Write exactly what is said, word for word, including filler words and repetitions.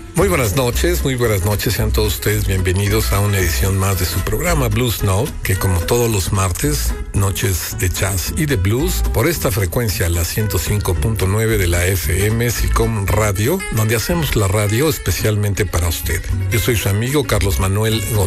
Muy buenas noches, muy buenas noches, sean todos ustedes bienvenidos a una edición más de su programa Blues Note, que como todos los martes, noches de jazz y de blues, por esta frecuencia, la ciento cinco punto nueve de la F M SICOM Radio, donde hacemos la radio especialmente para usted. Yo soy su amigo Carlos Manuel González